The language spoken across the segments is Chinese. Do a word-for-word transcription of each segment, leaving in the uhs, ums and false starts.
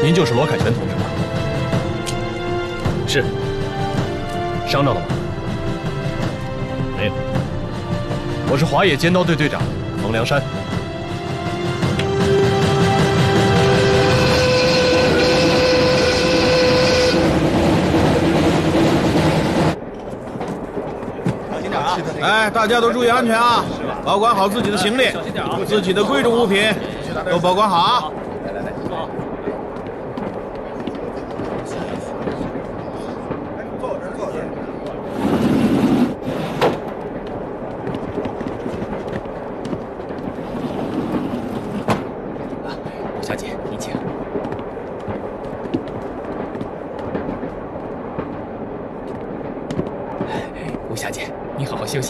您就是罗凯全同志吧？ 是。 伤着了吗？ 没有。 我是华野尖刀队队长冯良山。 哎，大家都注意安全啊！保管好自己的行李，自己的贵重物品都保管好啊！来来来，好。坐我这儿，坐我这儿。 啊，吴小姐，您请。吴小姐，您好好休息。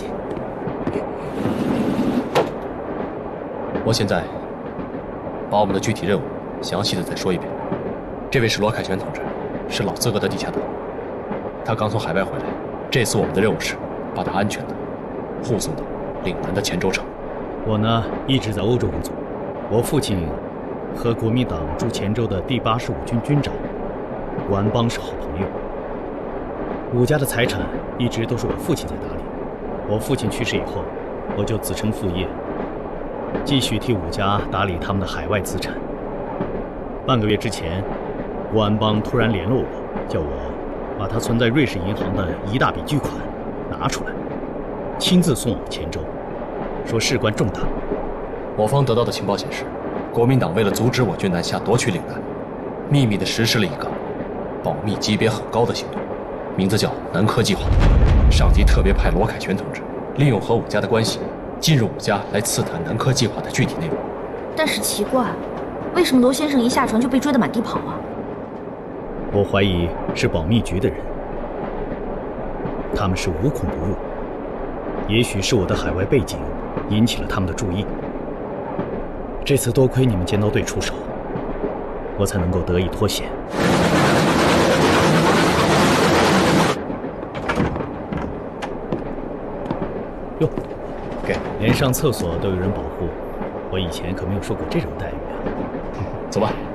我现在把我们的具体任务详细的再说一遍。这位是罗凯全同志，是老资格的地下党，他刚从海外回来。这次我们的任务是把他安全的护送到岭南的黔州城。 我呢一直在欧洲工作，我父亲和国民党驻黔州的第八十五军军长吴安邦是好朋友。武家的财产一直都是我父亲在打理，我父亲去世以后，我就子承父业，继续替武家打理他们的海外资产。半个月之前，吴安邦突然联络我，叫我把他存在瑞士银行的一大笔巨款拿出来，亲自送往黔州，说事关重大。 我方得到的情报显示，国民党为了阻止我军南下夺取岭南，秘密地实施了一个保密级别很高的行动，名字叫南柯计划。上级特别派罗凯全同志利用和武家的关系，进入武家来刺探南柯计划的具体内容。 但是奇怪，为什么罗先生一下船就被追得满地跑啊？ 我怀疑是保密局的人，他们是无孔不入。也许是我的海外背景引起了他们的注意。这次多亏你们尖刀队出手，我才能够得以脱险。哟， 给， 连上厕所都有人保护，我以前可没有受过这种待遇啊。 走吧。